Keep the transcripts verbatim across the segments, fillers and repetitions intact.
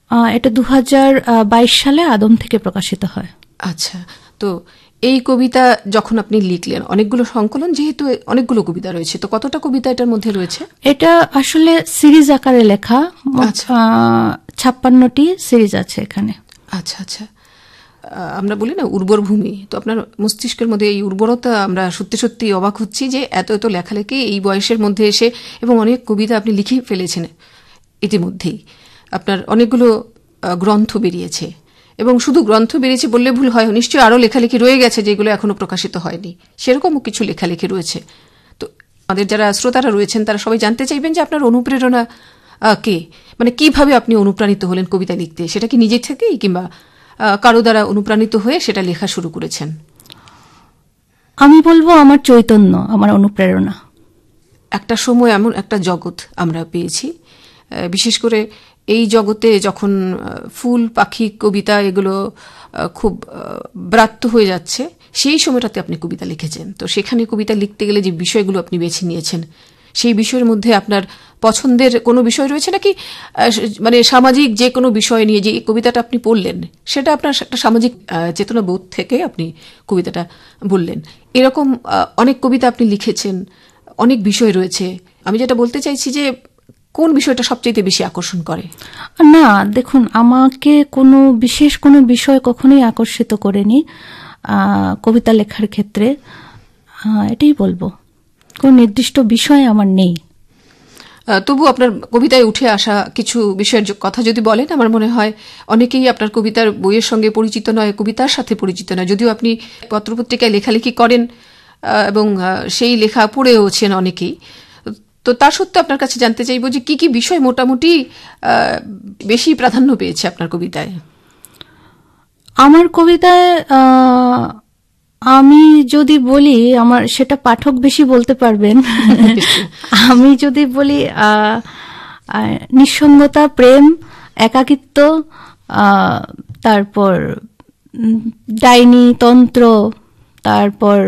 এটা দু হাজার বাইশ সালে আদম থেকে প্রকাশিত হয়। আচ্ছা, তো এই কবিতা যখন আপনি লিখলেন, অনেকগুলো সংকলন, যেহেতু অনেকগুলো কবিতা রয়েছে, তো কতটা কবিতা এটার মধ্যে রয়েছে? এটা আসলে সিরিজ আকারে লেখা, ছাপ্পান্নটি সিরিজ আছে এখানে। আচ্ছা আচ্ছা, আমরা বলি না উর্বর ভূমি, তো আপনার মস্তিষ্কের মধ্যে এই উর্বরতা, আমরা সত্যি সত্যি অবাক হচ্ছি যে এত এত লেখালেখি এই বয়সের মধ্যে এসে, এবং অনেক কবিতা আপনি লিখে ফেলেছেন ইতিমধ্যেই। আপনার অনেকগুলো গ্রন্থ বেরিয়েছে, এবং শুধু গ্রন্থ বেরিয়েছে বললে ভুল হয়, নিশ্চয়ই আরও লেখালেখি রয়ে গেছে যেগুলো এখনো প্রকাশিত হয়নি, সেরকমও কিছু লেখালেখি রয়েছে। তো আমাদের যারা শ্রোতারা রয়েছেন তারা সবাই জানতে চাইবেন যে আপনার অনুপ্রেরণা কে, মানে কিভাবে আপনি অনুপ্রাণিত হলেন কবিতা লিখতে? সেটা কি নিজে থেকেই, কিংবা কারো দ্বারা অনুপ্রাণিত হয়ে সেটা লেখা শুরু করেছেন? আমি বলবো আমার চৈতন্য আমার অনুপ্রেরণা। একটা সময় এমন একটা জগৎ আমরা পেয়েছি, বিশেষ করে এই জগতে যখন ফুল পাখি কবিতা এগুলো খুব ব্রাত্য হয়ে যাচ্ছে, সেই সময়টাতে আপনি কবিতা লিখেছেন। তো সেখানে কবিতা লিখতে গেলে যে বিষয়গুলো আপনি বেছে নিয়েছেন, সেই বিষয়ের মধ্যে আপনার পছন্দের কোনো বিষয় রয়েছে নাকি? মানে সামাজিক যে কোনো বিষয় নিয়ে যে কবিতাটা আপনি পড়লেন, সেটা আপনার একটা সামাজিক চেতনা বোধ থেকে আপনি কবিতাটা বললেন। এরকম অনেক কবিতা আপনি লিখেছেন, অনেক বিষয় রয়েছে। আমি যেটা বলতে চাইছি যে কোন বিষয়টা সবচেয়ে বেশি আকর্ষণ করে? না, দেখুন, আমাকে কোনো বিশেষ কোনো বিষয় কখনোই আকর্ষিত করেনি কবিতা লেখার ক্ষেত্রে, এটাই বলবো। কোন নির্দিষ্ট বিষয় আমার নেই। তবু আপনার কবিতায় উঠে আসা কিছু বিষয়ের কথা যদি বলেন, আমার মনে হয় অনেকেই আপনার কবিতার বইয়ের সঙ্গে পরিচিত নয়, কবিতার সাথে পরিচিত নয়, যদিও আপনি পত্রপত্রিকায় লেখালেখি করেন এবং সেই লেখা পড়েওছেন অনেকেই। তো তার সত্ত্বেও আপনার কাছে জানতে চাইব যে কি কি বিষয় মোটামুটি বেশি প্রাধান্য পেয়েছে আপনার কবিতায়? আমার কবিতায় আমি যদি বলি, আমার সেটা পাঠক বেশি বলতে পারবেন। আমি যদি বলি নিঃসঙ্গতা, প্রেম, একাকিত্ব, তারপর ডাইনি তন্ত্র, তারপর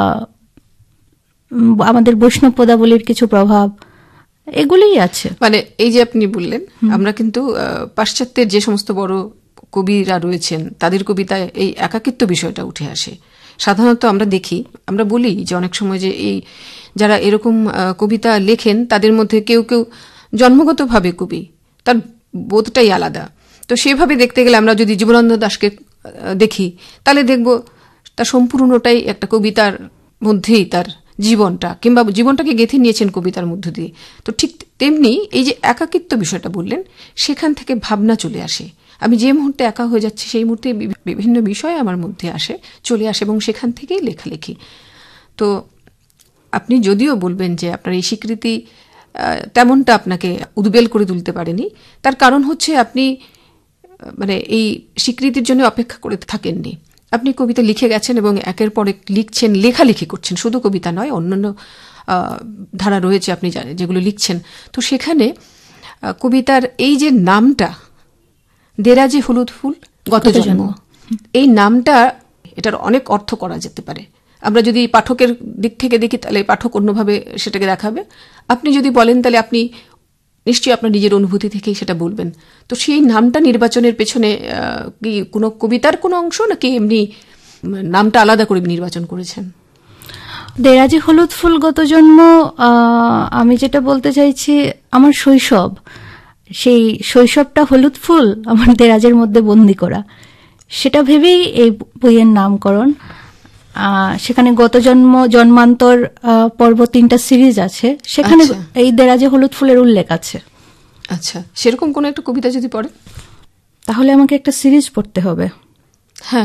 আমাদের বৈষ্ণব পদাবলীর কিছু প্রভাব, এগুলোই আছে। মানে এই যে আপনি বললেন, আমরা কিন্তু পাশ্চাত্যের যে সমস্ত বড় কবিরা রয়েছেন তাদের কবিতায় এই একাকিত্ব বিষয়টা উঠে আসে। সাধারণত আমরা দেখি, আমরা বলি যে অনেক সময় যে এই যারা এরকম কবিতা লেখেন তাদের মধ্যে কেউ কেউ জন্মগতভাবে কবি, তার বোধটাই আলাদা। তো সেভাবে দেখতে গেলে আমরা যদি জীবনানন্দ দাশকে দেখি, তাহলে দেখব তার সম্পূর্ণটাই একটা কবিতার মধ্যেই তার জীবনটা, কিংবা জীবনটাকে গেঁথে নিয়েছেন কবিতার মধ্য দিয়ে। তো ঠিক তেমনি এই যে একাকিত্ব বিষয়টা বললেন, সেখান থেকে ভাবনা চলে আসে। আমি যে মুহূর্তে একা হয়ে যাচ্ছি সেই মুহূর্তে বিভিন্ন বিষয় আমার মধ্যে আসে, চলে আসে, এবং সেখান থেকেই লেখালেখি। তো আপনি যদিও বলবেন যে আপনার এই স্বীকৃতি তেমনটা আপনাকে উদ্বেল করে তুলতে পারেনি, তার কারণ হচ্ছে আপনি মানে এই স্বীকৃতির জন্য অপেক্ষা করে থাকেননি। আপনি কবিতা লিখে গেছেন এবং একের পর এক লিখছেন, লেখালেখি করছেন, শুধু কবিতা নয়, অন্যান্য ধারা রয়েছে আপনি যেগুলো লিখছেন। তো সেখানে কবিতার এই যে নামটা, দেরাজে হলুদ ফুল গত জন্ম, এই নামটা, এটার অনেক অর্থ করা যেতে পারে। আমরা যদি পাঠকের দিক থেকে দেখি তাহলে পাঠক অন্যভাবে সেটাকে দেখাবে। আপনি যদি বলেন তাহলে আপনি নিশ্চয়ই আপনার নিজের অনুভূতি থেকেই সেটা বলবেন। তো সেই নামটা নির্বাচনের পেছনে কি কোনো কবিতার কোনো অংশ, নাকি এমনি নামটা আলাদা করে নির্বাচন করেছেন? দেরাজে হলুদ ফুল গত জন্ম, আমি যেটা বলতে চাইছি, আমার শৈশব, সেই শৈশবটা হলুদ ফুল আমার দেরাজের মধ্যে বন্দি করা, সেটা ভেবেই এই বইয়ের নামকরণ। সেখানে গত জন্ম, জন্মান্তর পর্ব তিনটা সিরিজ আছে, সেখানে এই দেরাজে হলুদ ফুলের উল্লেখ আছে। আচ্ছা, সেরকম কোন একটা কবিতা যদি পড়ে? তাহলে আমাকে একটা সিরিজ পড়তে হবে। হ্যাঁ।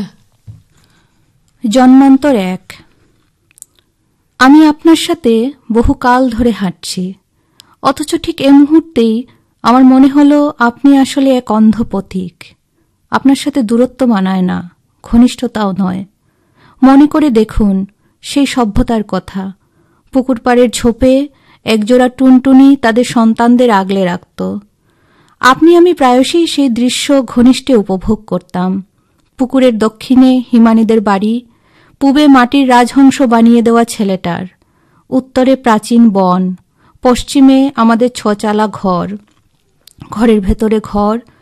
জন্মান্তর এক। আমি আপনার সাথে বহুকাল ধরে হাঁটছি, অথচ ঠিক এই মুহূর্তেই আমার মনে হলো আপনি আসলে এক অন্ধ পথিক। আপনার সাথে দূরত্ব মানায় না, ঘনিষ্ঠতাও নয়। মনে করে দেখুন সেই সভ্যতার কথা। পুকুর পাড়ের ঝোপে একজোড়া টুনটুনি তাদের সন্তানদের আগলে রাখত। আপনি আমি প্রায়শই সেই দৃশ্য ঘনিষ্ঠে উপভোগ করতাম। পুকুরের দক্ষিণে হিমানীদের বাড়ি, পূবে মাটির রাজহংস বানিয়ে দেওয়া ছেলেটার, উত্তরে প্রাচীন বন, পশ্চিমে আমাদের ছচালা ঘর, ঘরের ভেতরে ঘর,